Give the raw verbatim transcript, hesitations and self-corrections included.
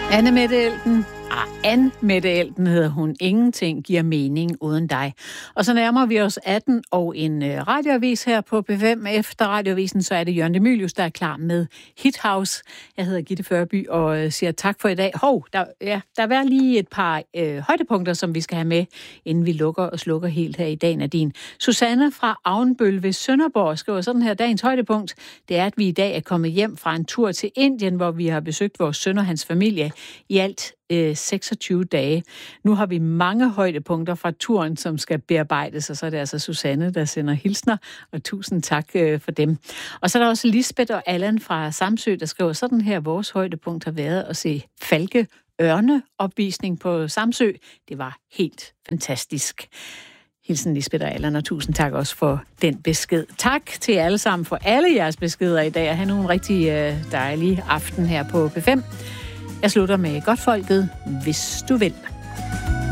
Anne Mette Elten. Ah, Anne Mette Elten hedder hun. Ingenting giver mening uden dig. Og så nærmer vi os atten og en øh, radioavis her på P fem. Efter radioavisen, så er det Jørgen de Mylius, der er klar med Hit House. Jeg hedder Gitte Førby og øh, siger tak for i dag. Hov, der, ja, der er lige et par øh, højdepunkter, som vi skal have med, inden vi lukker og slukker helt her i dag, Nadine. Susanne fra Avnbøl ved Sønderborg skriver sådan her: dagens højdepunkt, det er, at vi i dag er kommet hjem fra en tur til Indien, hvor vi har besøgt vores søn og hans familie i alt seksogtyve dage. Nu har vi mange højdepunkter fra turen, som skal bearbejdes, og så er det altså Susanne, der sender hilsner, og tusind tak øh, for dem. Og så er der også Lisbeth og Allan fra Samsø, der skriver sådan her: vores højdepunkt har været at se Falke ørneopvisning på Samsø. Det var helt fantastisk. Hilsen Lisbeth og Allan, og tusind tak også for den besked. Tak til alle sammen for alle jeres beskeder i dag, og have nu en rigtig øh, dejlig aften her på P fem. Jeg slutter med Godtfolket, hvis du vil.